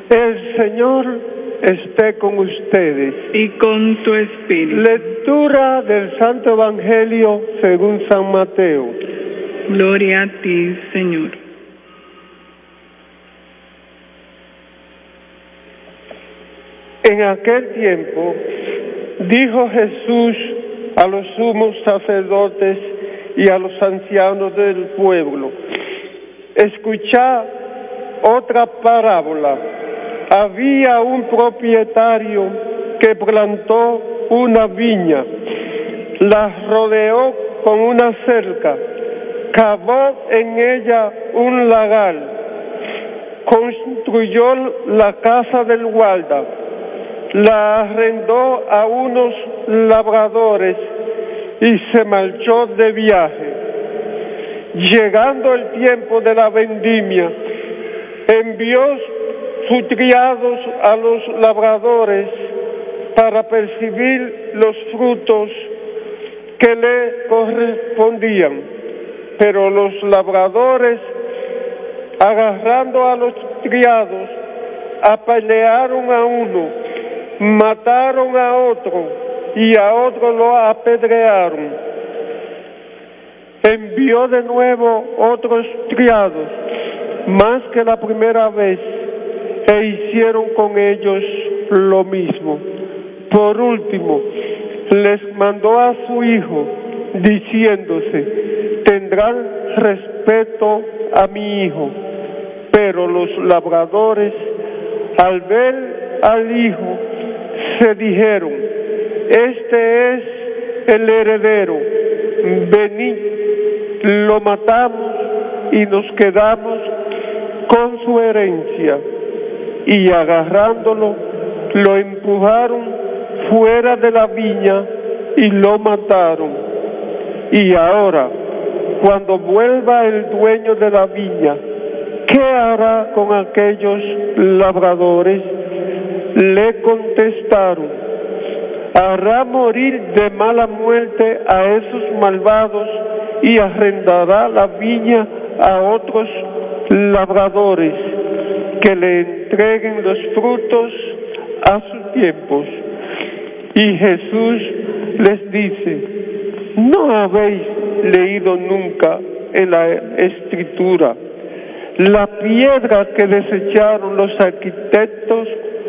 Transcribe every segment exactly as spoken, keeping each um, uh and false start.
El Señor esté con ustedes. Y con tu espíritu. Lectura del Santo Evangelio según San Mateo. Gloria a ti, Señor. En aquel tiempo dijo Jesús a los sumos sacerdotes y a los ancianos del pueblo: escuchad otra parábola. Había un propietario que plantó una viña, la rodeó con una cerca, cavó en ella un lagar, construyó la casa del guarda, la arrendó a unos labradores y se marchó de viaje. Llegando el tiempo de la vendimia, envió sus criados a los labradores para percibir los frutos que le correspondían. Pero los labradores, agarrando a los criados, apalearon a uno, mataron a otro y a otro lo apedrearon. Envió de nuevo otros criados, más que la primera vez, e hicieron con ellos lo mismo. Por último, les mandó a su hijo, diciéndose: tendrán respeto a mi hijo. Pero los labradores, al ver al hijo, se dijeron: este es el heredero, venid, lo matamos y nos quedamos con su herencia. Y agarrándolo, lo empujaron fuera de la viña y lo mataron. Y ahora, cuando vuelva el dueño de la viña, ¿qué hará con aquellos labradores? Le contestaron: hará morir de mala muerte a esos malvados y arrendará la viña a otros labradores que le entreguen los frutos a sus tiempos. Y Jesús les dice: ¿no habéis leído nunca en la Escritura la piedra que desecharon los arquitectos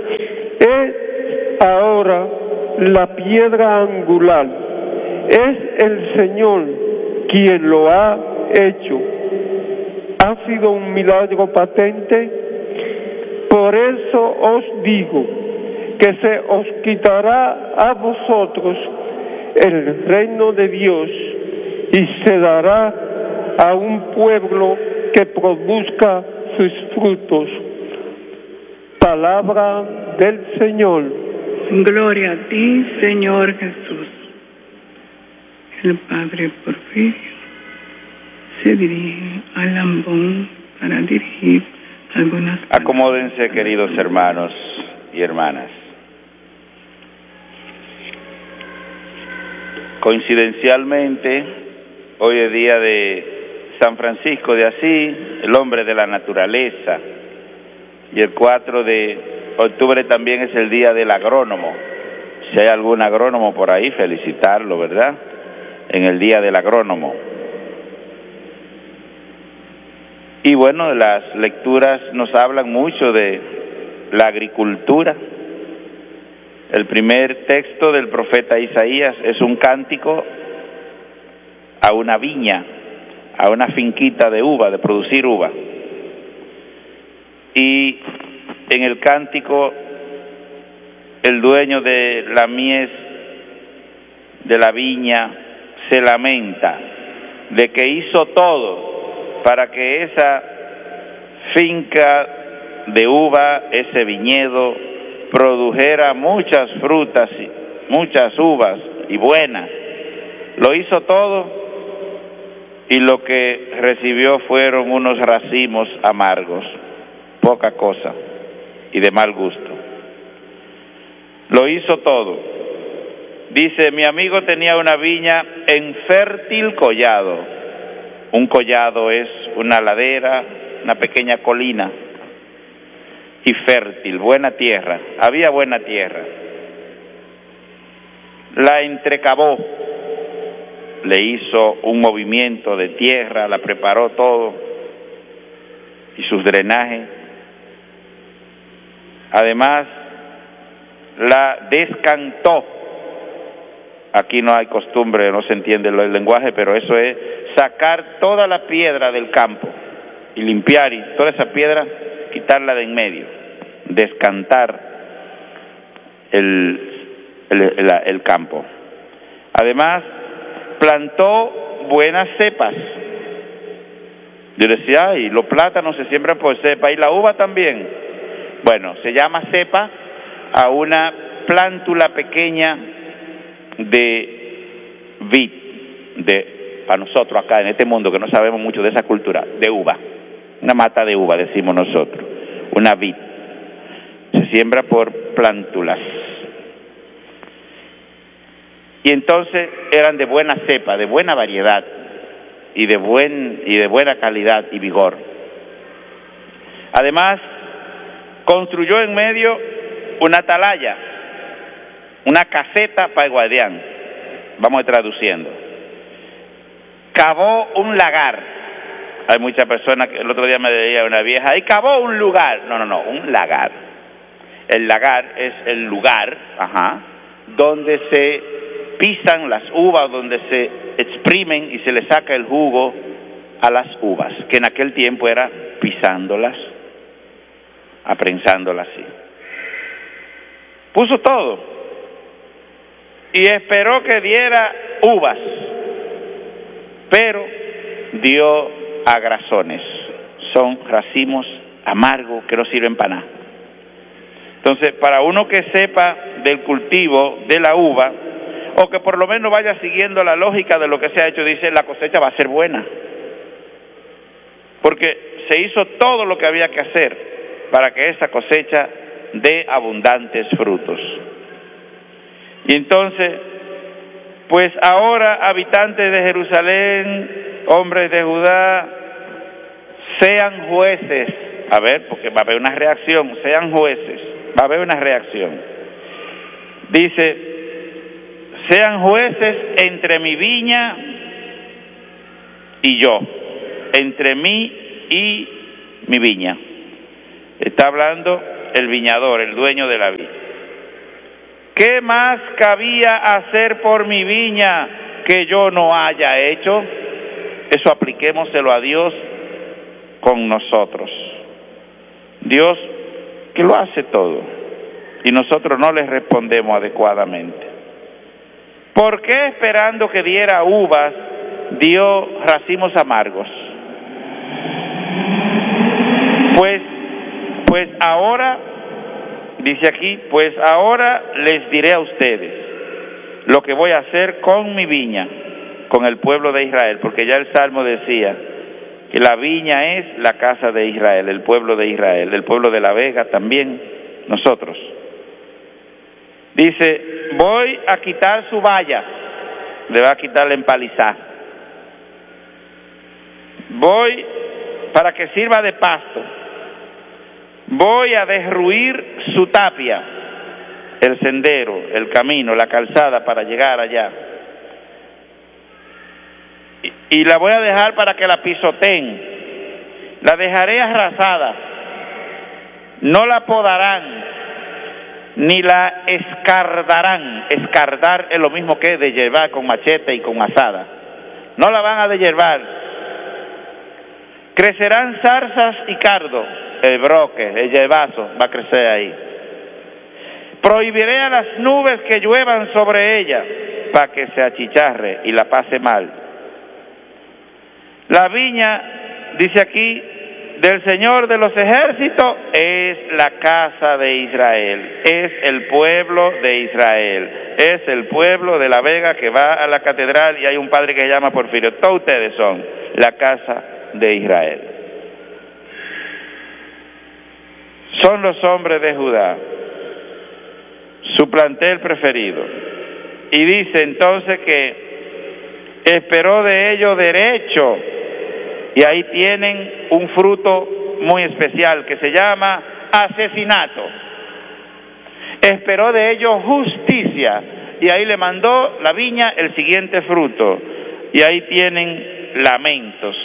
es ahora la piedra angular? Es el Señor quien lo ha hecho. ¿Ha sido un milagro patente? Por eso os digo que se os quitará a vosotros el reino de Dios y se dará a un pueblo que produzca sus frutos. Palabra del Señor. Gloria a ti, Señor Jesús. El Padre Porfirio se dirige al ambón para dirigir algunas palabras. Acomódense, queridos hermanos y hermanas. Coincidencialmente, hoy es día de San Francisco de Asís, el hombre de la naturaleza, y el cuatro de octubre también es el día del agrónomo. Si hay algún agrónomo por ahí, felicitarlo, ¿verdad? En el día del agrónomo. Y bueno, las lecturas nos hablan mucho de la agricultura. El primer texto del profeta Isaías es un cántico a una viña, a una finquita de uva, de producir uva. Y en el cántico, el dueño de la mies de la viña se lamenta de que hizo todo para que esa finca de uva, ese viñedo, produjera muchas frutas, muchas uvas y buenas. Lo hizo todo y lo que recibió fueron unos racimos amargos, poca cosa y de mal gusto. Lo hizo todo. Dice: mi amigo tenía una viña en fértil collado. Un collado es una ladera, una pequeña colina. y fértil, buena tierra, había buena tierra. La entrecavó, le hizo un movimiento de tierra, la preparó todo y sus drenajes. Además, la descantó. Aquí no hay costumbre, no se entiende el lenguaje, pero eso es sacar toda la piedra del campo y limpiar, y toda esa piedra quitarla de en medio, descantar el, el, el, el campo. Además, plantó buenas cepas. Yo decía, ay, los plátanos se siembran por cepa, y la uva también. Bueno, se llama cepa a una plántula pequeña de vid, de, para nosotros acá en este mundo que no sabemos mucho de esa cultura, de uva, una mata de uva decimos nosotros, una vid, se siembra por plántulas, y entonces eran de buena cepa, de buena variedad y de buen y de buena calidad y vigor. Además, construyó en medio una atalaya, una caseta para el guardián, vamos traduciendo. Cavó un lagar. Hay muchas personas que el otro día me decía una vieja, ahí cavó un lugar. No, no, no, un lagar. El lagar es el lugar, ajá, donde se pisan las uvas, donde se exprimen y se le saca el jugo a las uvas, que en aquel tiempo era pisándolas, aprensándolas así. Puso todo y esperó que diera uvas, pero dio agrazones. Son racimos amargos que no sirven para nada. Entonces, para uno que sepa del cultivo de la uva, o que por lo menos vaya siguiendo la lógica de lo que se ha hecho, dice, la cosecha va a ser buena, porque se hizo todo lo que había que hacer para que esa cosecha dé abundantes frutos. Y entonces, pues ahora, habitantes de Jerusalén, hombres de Judá, sean jueces. A ver, porque va a haber una reacción, sean jueces, va a haber una reacción. Dice, sean jueces entre mi viña y yo, entre mí y mi viña. Está hablando el viñador, el dueño de la viña. ¿Qué más cabía hacer por mi viña que yo no haya hecho? Eso apliquémoselo a Dios con nosotros. Dios que lo hace todo y nosotros no le respondemos adecuadamente. ¿Por qué esperando que diera uvas dio racimos amargos? Pues, pues ahora, dice aquí, pues ahora les diré a ustedes lo que voy a hacer con mi viña, con el pueblo de Israel, porque ya el Salmo decía que la viña es la casa de Israel, el pueblo de Israel, el pueblo de la Vega también, nosotros. Dice, voy a quitar su valla, le va a quitar la empalizada. Voy para que sirva de pasto. Voy a derruir su tapia, el sendero, el camino, la calzada para llegar allá. Y, y la voy a dejar para que la pisoteen. La dejaré arrasada. No la podarán, ni la escardarán. Escardar es lo mismo que deshiervar con machete y con azada. No la van a deshiervar. Crecerán zarzas y cardo, el broque, el hierbazo va a crecer ahí. Prohibiré a las nubes que lluevan sobre ella para que se achicharre y la pase mal. La viña, dice aquí, del Señor de los ejércitos es la casa de Israel, es el pueblo de Israel, es el pueblo de la Vega que va a la catedral y hay un padre que se llama Porfirio. Todos ustedes son la casa de Israel. Son los hombres de Judá, su plantel preferido. Y dice entonces que esperó de ellos derecho, y ahí tienen un fruto muy especial que se llama asesinato. Esperó de ellos justicia, y ahí le mandó la viña el siguiente fruto, y ahí tienen lamentos.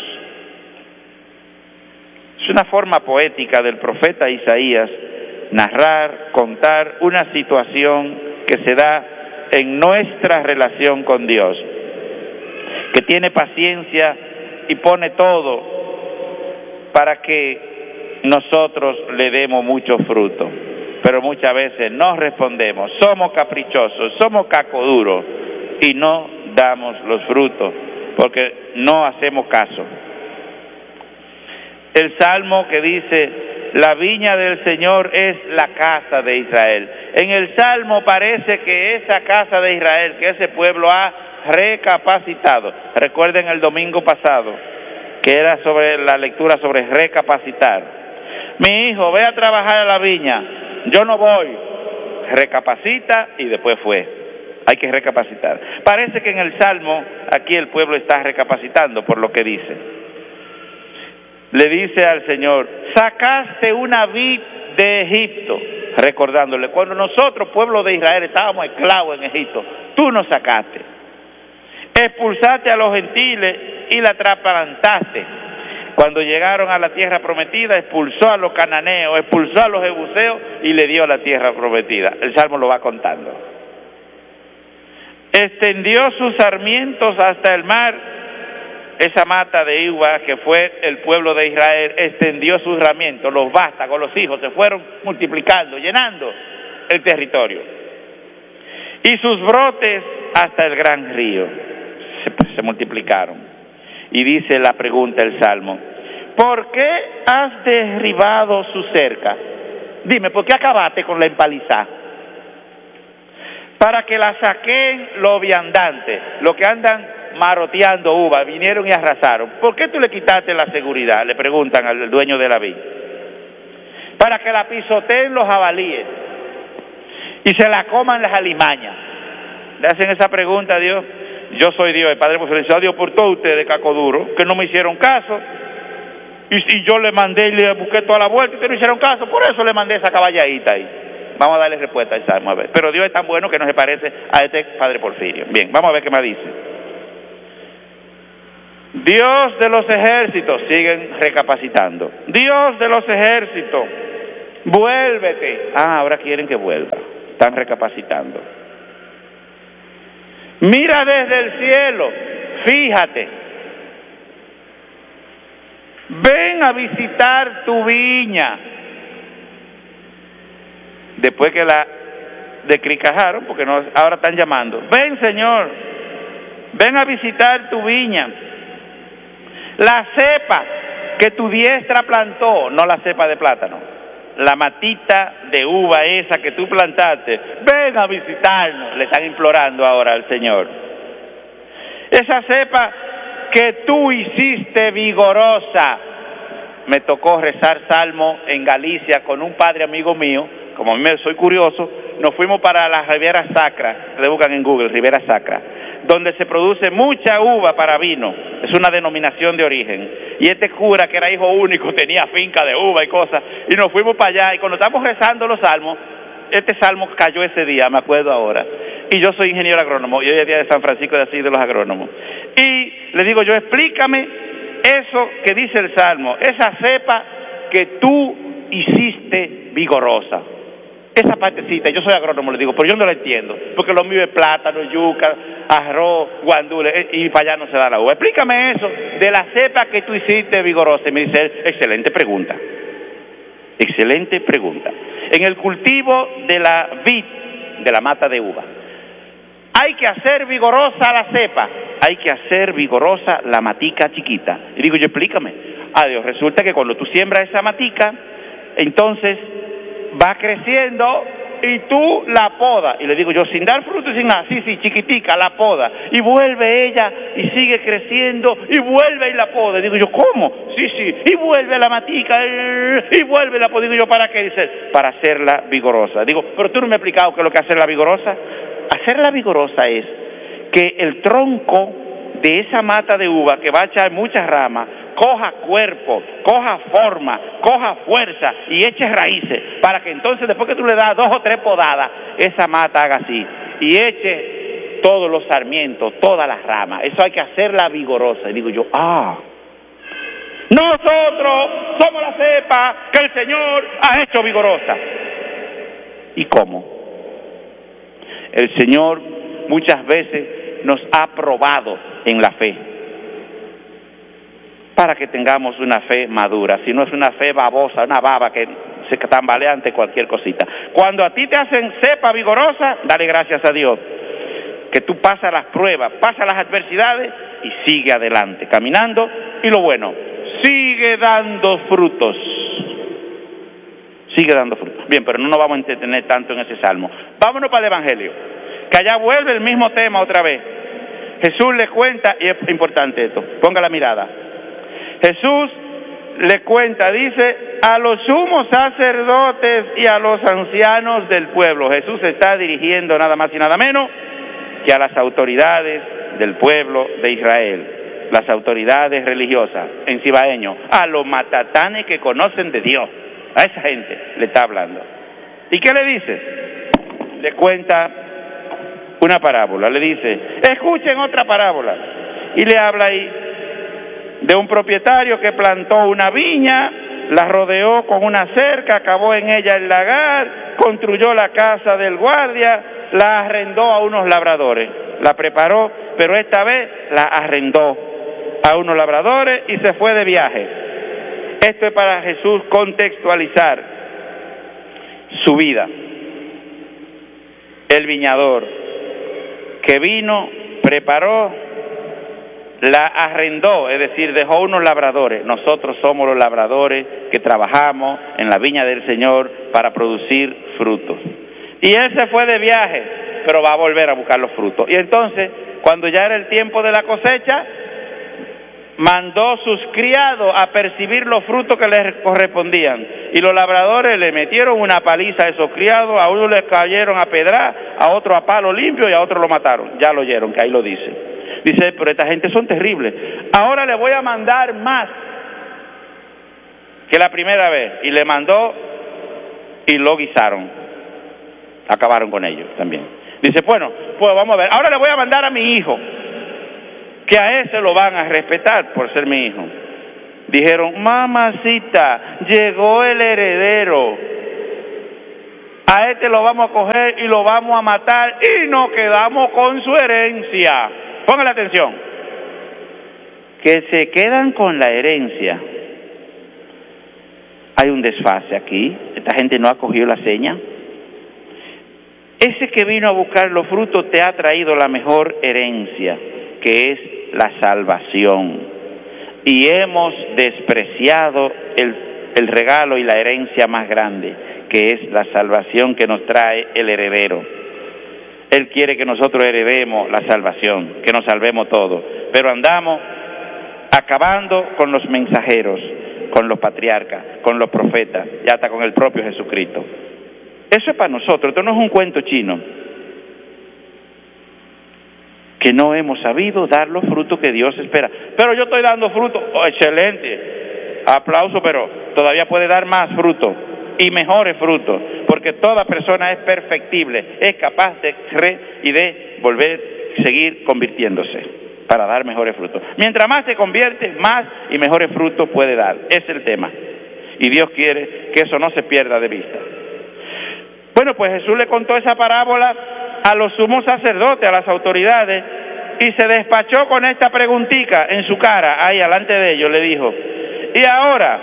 Es una forma poética del profeta Isaías narrar, contar una situación que se da en nuestra relación con Dios, que tiene paciencia y pone todo para que nosotros le demos mucho fruto, pero muchas veces no respondemos, somos caprichosos, somos cacoduros y no damos los frutos porque no hacemos caso. El salmo que dice, la viña del Señor es la casa de Israel. En el salmo parece que esa casa de Israel, que ese pueblo ha recapacitado. Recuerden el domingo pasado, que era sobre la lectura sobre recapacitar. Mi hijo, ve a trabajar a la viña. Yo no voy. Recapacita y después fue. Hay que recapacitar. Parece que en el salmo aquí el pueblo está recapacitando por lo que dice. Le dice al Señor, sacaste una vid de Egipto, recordándole, cuando nosotros, pueblo de Israel, estábamos esclavos en Egipto, tú nos sacaste. Expulsaste a los gentiles y la trasplantaste. Cuando llegaron a la tierra prometida, expulsó a los cananeos, expulsó a los jebuseos y le dio la tierra prometida. El salmo lo va contando. Extendió sus sarmientos hasta el mar. Esa mata de uva que fue el pueblo de Israel extendió sus sarmientos, los vástagos, los hijos se fueron multiplicando, llenando el territorio. Y sus brotes hasta el gran río se, se multiplicaron. Y dice la pregunta del Salmo, ¿por qué has derribado su cerca? Dime, ¿por qué acabaste con la empalizada? Para que la saquen los viandantes, los que andan maroteando uva, vinieron y arrasaron. ¿Por qué tú le quitaste la seguridad? Le preguntan al dueño de la viña. Para que la pisoteen los jabalíes y se la coman las alimañas. Le hacen esa pregunta a Dios. Yo soy Dios, el Padre por Dios por todos ustedes, cacoduro, que no me hicieron caso. Y, y yo le mandé y le busqué toda la vuelta y ustedes no hicieron caso, por eso le mandé esa caballadita ahí. Vamos a darle respuesta al Salmo, a ver. Pero Dios es tan bueno que no se parece a este Padre Porfirio. Bien, vamos a ver qué me dice. Dios de los ejércitos, siguen recapacitando. Dios de los ejércitos, vuélvete. Ah, ahora quieren que vuelva. Están recapacitando. Mira desde el cielo, fíjate. Ven a visitar tu viña. Después que la decricajaron, porque no, ahora están llamando. Ven, Señor, ven a visitar tu viña. La cepa que tu diestra plantó, no la cepa de plátano, la matita de uva esa que tú plantaste, ven a visitarnos, le están implorando ahora al Señor. Esa cepa que tú hiciste vigorosa. Me tocó rezar salmo en Galicia con un padre amigo mío, como a mí me soy curioso, nos fuimos para la Ribera Sacra, le buscan en Google, Ribera Sacra, donde se produce mucha uva para vino, es una denominación de origen, y este cura que era hijo único tenía finca de uva y cosas, y nos fuimos para allá, y cuando estábamos rezando los salmos, este salmo cayó ese día, me acuerdo ahora, y yo soy ingeniero agrónomo, y hoy es día de San Francisco de Asís de los agrónomos, y le digo yo, explícame eso que dice el salmo, esa cepa que tú hiciste vigorosa. Esa partecita, yo soy agrónomo, le digo, pero yo no la entiendo, porque lo mío es plátano, yuca, arroz, guandule, y para allá no se da la uva. Explícame eso de la cepa que tú hiciste vigorosa. Y me dice él, excelente pregunta, excelente pregunta. En el cultivo de la vid, de la mata de uva, hay que hacer vigorosa la cepa, hay que hacer vigorosa la matica chiquita. Y digo yo, explícame. Adiós, resulta que cuando tú siembras esa matica, entonces va creciendo y tú la podas. Y le digo yo, sin dar fruto y sin nada, sí, sí, chiquitica, la poda. Y vuelve ella y sigue creciendo y vuelve y la poda. Y digo yo, ¿cómo? Sí, sí, y vuelve la matica y vuelve la poda. Digo yo, ¿para qué? Dice, para hacerla vigorosa. Digo, pero tú no me has explicado qué es lo que es hacerla vigorosa. Hacerla vigorosa es que el tronco de esa mata de uva que va a echar muchas ramas, coja cuerpo, coja forma, coja fuerza y eche raíces, para que entonces después que tú le das dos o tres podadas, esa mata haga así, y eche todos los sarmientos, todas las ramas. Eso hay que hacerla vigorosa. Y digo yo, ah, nosotros somos la cepa que el Señor ha hecho vigorosa. ¿Y cómo? El Señor muchas veces nos ha probado en la fe, para que tengamos una fe madura. Si no es una fe babosa, una baba que se tambalea ante cualquier cosita. Cuando a ti te hacen cepa vigorosa, dale gracias a Dios, que tú pasas las pruebas, pasas las adversidades y sigue adelante, caminando, y lo bueno, sigue dando frutos. Sigue dando frutos. Bien, pero no nos vamos a entretener tanto en ese salmo. Vámonos para el Evangelio, que allá vuelve el mismo tema otra vez. Jesús le cuenta, y es importante esto, ponga la mirada. Jesús le cuenta, dice, a los sumos sacerdotes y a los ancianos del pueblo. Jesús se está dirigiendo nada más y nada menos que a las autoridades del pueblo de Israel, las autoridades religiosas, en cibaeño, a los matatanes que conocen de Dios. A esa gente le está hablando. ¿Y qué le dice? Le cuenta una parábola, le dice, escuchen otra parábola, y le habla ahí de un propietario que plantó una viña, la rodeó con una cerca, cavó en ella el lagar, construyó la casa del guardia, la arrendó a unos labradores, la preparó, pero esta vez la arrendó a unos labradores y se fue de viaje. Esto es para Jesús contextualizar su vida. El viñador que vino, preparó, la arrendó, es decir, dejó unos labradores. Nosotros somos los labradores que trabajamos en la viña del Señor para producir frutos. Y él se fue de viaje, pero va a volver a buscar los frutos. Y entonces, cuando ya era el tiempo de la cosecha, mandó sus criados a percibir los frutos que les correspondían. Y los labradores le metieron una paliza a esos criados, a uno le cayeron a pedrar, a otro a palo limpio y a otro lo mataron. Ya lo oyeron, que ahí lo dice. Dice, pero esta gente son terribles. Ahora le voy a mandar más que la primera vez. Y le mandó y lo guisaron. Acabaron con ellos también. Dice, bueno, pues vamos a ver. Ahora le voy a mandar a mi hijo, que a ese lo van a respetar por ser mi hijo. Dijeron, mamacita, llegó el heredero. A este lo vamos a coger y lo vamos a matar y nos quedamos con su herencia. Póngale atención. Que se quedan con la herencia. Hay un desfase aquí. Esta gente no ha cogido la seña. Ese que vino a buscar los frutos te ha traído la mejor herencia, que es la salvación. Y hemos despreciado el, el regalo y la herencia más grande, que es la salvación que nos trae el heredero. Él quiere que nosotros heredemos la salvación, que nos salvemos todos, pero andamos acabando con los mensajeros, con los patriarcas, con los profetas y hasta con el propio Jesucristo. Eso es para nosotros, esto no es un cuento chino, que no hemos sabido dar los frutos que Dios espera. Pero yo estoy dando frutos, oh, excelente, aplauso, pero todavía puede dar más frutos y mejores frutos, porque toda persona es perfectible, es capaz de creer y de volver a seguir convirtiéndose para dar mejores frutos. Mientras más se convierte, más y mejores frutos puede dar. Ese es el tema. Y Dios quiere que eso no se pierda de vista. Bueno, pues Jesús le contó esa parábola a los sumos sacerdotes, a las autoridades, y se despachó con esta preguntica en su cara, ahí delante de ellos, le dijo, y ahora,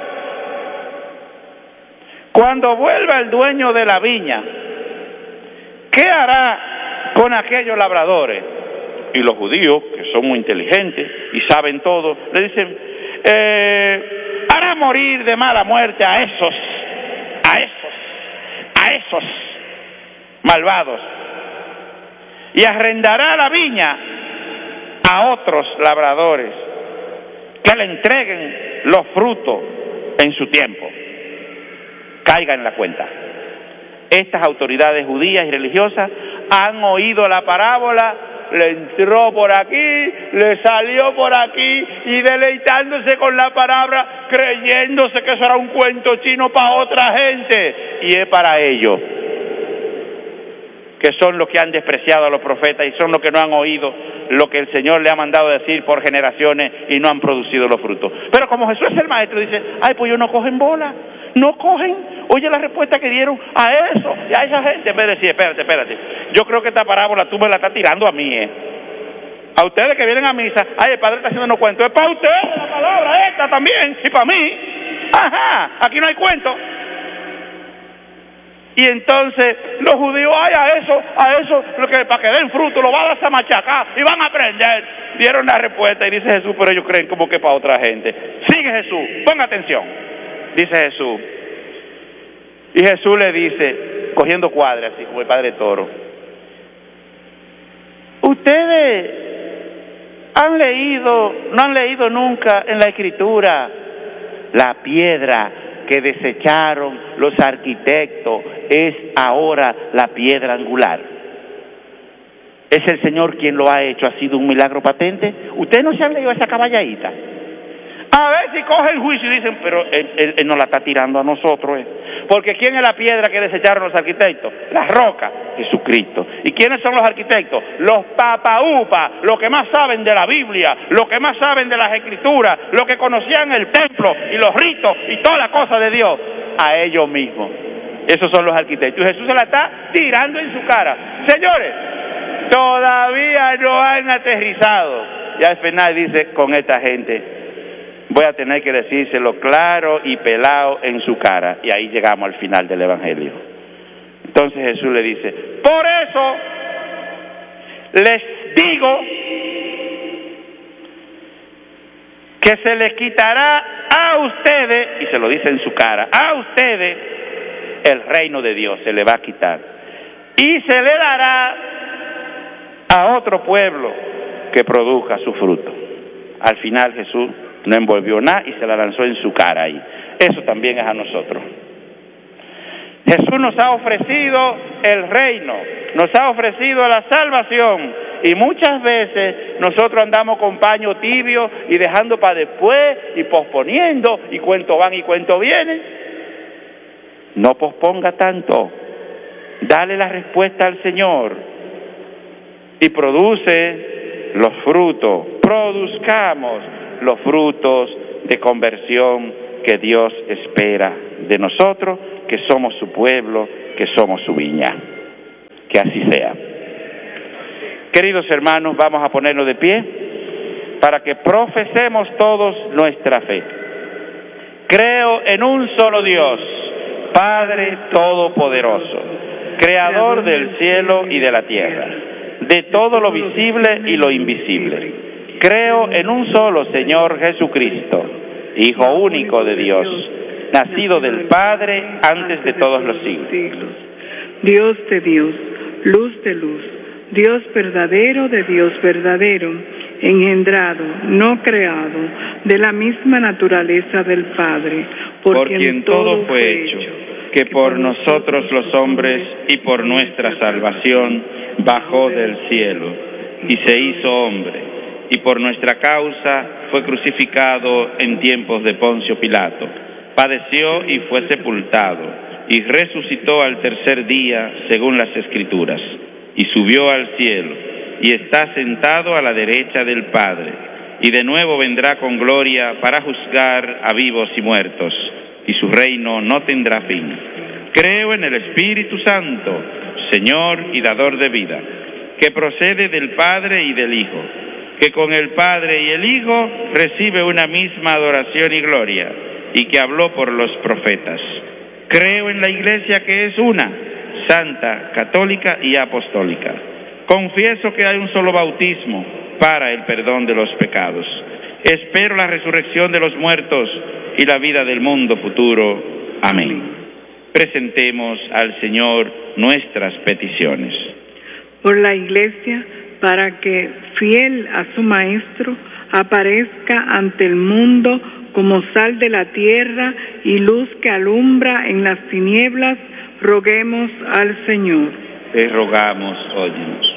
cuando vuelva el dueño de la viña, ¿qué hará con aquellos labradores? Y los judíos, que son muy inteligentes y saben todo, le dicen, eh, hará morir de mala muerte a esos, a esos, a esos malvados, y arrendará la viña a otros labradores que le entreguen los frutos en su tiempo. Caiga en la cuenta. Estas autoridades judías y religiosas han oído la parábola le entró por aquí, le salió por aquí y deleitándose con la palabra, creyéndose que eso era un cuento chino para otra gente, y es para ellos, que son los que han despreciado a los profetas y son los que no han oído lo que el Señor le ha mandado decir por generaciones y no han producido los frutos. Pero como Jesús es el maestro, dice, ay, pues ellos no cogen bola, no cogen. Oye la respuesta que dieron a eso y a esa gente, en vez de decir, espérate, espérate, yo creo que esta parábola tú me la estás tirando a mí, ¿eh? A ustedes que vienen a misa, ay, el Padre está haciendo unos cuentos, es para ustedes la palabra esta también, y para mí. Ajá, aquí no hay cuento. Y entonces los judíos, ay, a eso, a eso, lo que para que den fruto, lo van a machacar y van a aprender. Dieron la respuesta y dice Jesús, pero ellos creen como que para otra gente. Sigue Jesús, ponga atención, dice Jesús. Y Jesús le dice, cogiendo cuadras, así como el Padre Toro, ustedes han leído, no han leído nunca en la Escritura, la piedra que desecharon los arquitectos es ahora la piedra angular. Es el Señor quien lo ha hecho, ha sido un milagro patente. Ustedes no se han leído esa caballadita. A ver si cogen juicio y dicen, pero él, él, él nos la está tirando a nosotros, ¿eh? Porque ¿quién es la piedra que desecharon los arquitectos? La roca, Jesucristo. ¿Y quiénes son los arquitectos? Los papaupas, los que más saben de la Biblia, los que más saben de las Escrituras, los que conocían el templo y los ritos y toda la cosa de Dios, a ellos mismos. Esos son los arquitectos. Y Jesús se la está tirando en su cara. Señores, todavía no han aterrizado. Ya al final dice, con esta gente voy a tener que decírselo claro y pelado en su cara. Y ahí llegamos al final del Evangelio. Entonces Jesús le dice, por eso les digo que se les quitará a ustedes, y se lo dice en su cara, a ustedes el reino de Dios se le va a quitar. Y se le dará a otro pueblo que produzca su fruto. Al final Jesús no envolvió nada y se la lanzó en su cara ahí. Eso también es a nosotros. Jesús nos ha ofrecido el reino, nos ha ofrecido la salvación, y muchas veces nosotros andamos con paño tibio y dejando para después y posponiendo, y cuento van y cuento vienen. No posponga tanto, dale la respuesta al Señor y produce los frutos, produzcamos los frutos de conversión que Dios espera de nosotros, que somos su pueblo, que somos su viña. Que así sea. Queridos hermanos, vamos a ponernos de pie para que profesemos todos nuestra fe. Creo en un solo Dios, Padre Todopoderoso, Creador del cielo y de la tierra, de todo lo visible y lo invisible. Creo en un solo Señor Jesucristo, Hijo único de Dios, nacido del Padre antes de todos los siglos. Dios de Dios, luz de luz, Dios verdadero de Dios verdadero, engendrado, no creado, de la misma naturaleza del Padre, por, por quien, quien todo fue hecho, que por nosotros los hombres y por nuestra salvación bajó del cielo y se hizo hombre, y por nuestra causa fue crucificado en tiempos de Poncio Pilato, padeció y fue sepultado, y resucitó al tercer día según las Escrituras, y subió al cielo, y está sentado a la derecha del Padre, y de nuevo vendrá con gloria para juzgar a vivos y muertos, y su reino no tendrá fin. Creo en el Espíritu Santo, Señor y dador de vida, que procede del Padre y del Hijo, que con el Padre y el Hijo recibe una misma adoración y gloria, y que habló por los profetas. Creo en la Iglesia que es una, santa, católica y apostólica. Confieso que hay un solo bautismo para el perdón de los pecados. Espero la resurrección de los muertos y la vida del mundo futuro. Amén. Presentemos al Señor nuestras peticiones. Por la Iglesia, para que, fiel a su Maestro, aparezca ante el mundo como sal de la tierra y luz que alumbra en las tinieblas, roguemos al Señor. Te rogamos, óyenos.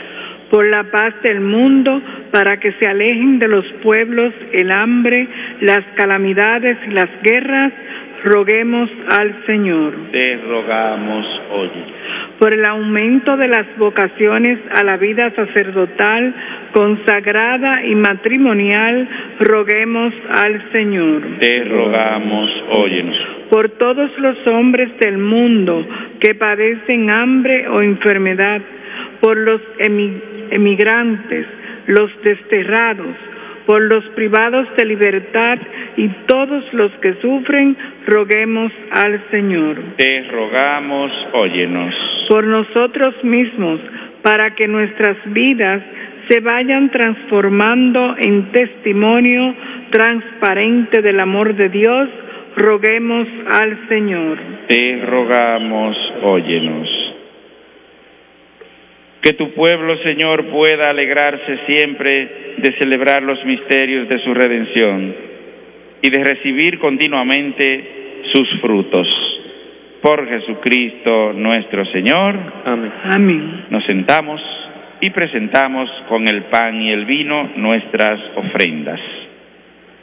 por la paz del mundo, para que se alejen de los pueblos el hambre, las calamidades y las guerras, roguemos al Señor. Te rogamos, oye. Por el aumento de las vocaciones a la vida sacerdotal, consagrada y matrimonial, roguemos al Señor. Te rogamos, óyenos. Por todos los hombres del mundo que padecen hambre o enfermedad, por los emigrantes, los desterrados, por los privados de libertad y todos los que sufren, roguemos al Señor. Te rogamos, óyenos. Por nosotros mismos, para que nuestras vidas se vayan transformando en testimonio transparente del amor de Dios, roguemos al Señor. Te rogamos, óyenos. Que tu pueblo, Señor, pueda alegrarse siempre de celebrar los misterios de su redención y de recibir continuamente sus frutos. Por Jesucristo nuestro Señor. Amén. Amén. Nos sentamos y presentamos con el pan y el vino nuestras ofrendas.